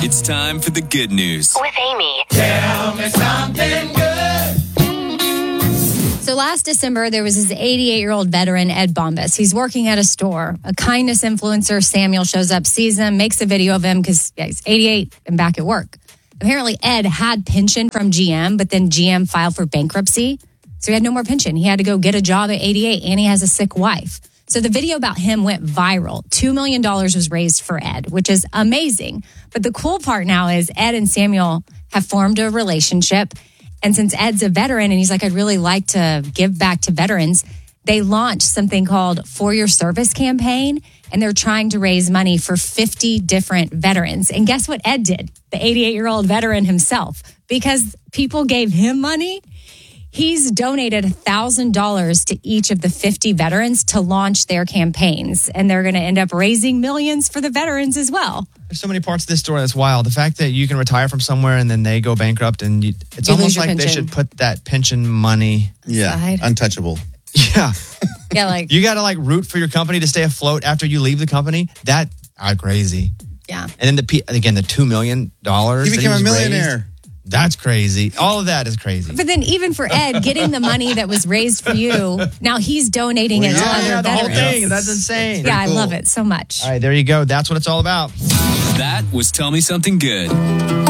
It's time for the good news. With Amy. Tell me something good. So last December, there was this 88-year-old veteran, Ed Bombas. He's working at a store. A kindness influencer, Samuel, shows up, sees him, makes a video of him because he's 88 and back at work. Apparently, Ed had pension from GM, but then GM filed for bankruptcy. So he had no more pension. He had to go get a job at 88, and he has a sick wife. So the video about him went viral. $2 million was raised for Ed, which is amazing. But the cool part now is Ed and Samuel have formed a relationship. And since Ed's a veteran and he's like, I'd really like to give back to veterans, they launched something called For Your Service campaign. And they're trying to raise money for 50 different veterans. And guess what Ed did? The 88-year-old veteran himself. Because people gave him money, he's donated $1,000 to each of the 50 veterans to launch their campaigns. And they're going to end up raising millions for the veterans as well. There's so many parts of this story that's wild. The fact that you can retire from somewhere and then they go bankrupt and it's You almost lose your like they pension. should put that pension money. Yeah, Side. untouchable. Yeah. Yeah, like, You got to root for your company to stay afloat after you leave the company. That's crazy. yeah. And then the $2 million. He became a millionaire. Raised, that's crazy. All of that is crazy. But then even for Ed, getting the money that was raised for you, now he's donating it to other the whole veterans. thing. That's insane. Yeah, I cool. love it so much. All right, there you go. That's what it's all about. That was Tell Me Something Good.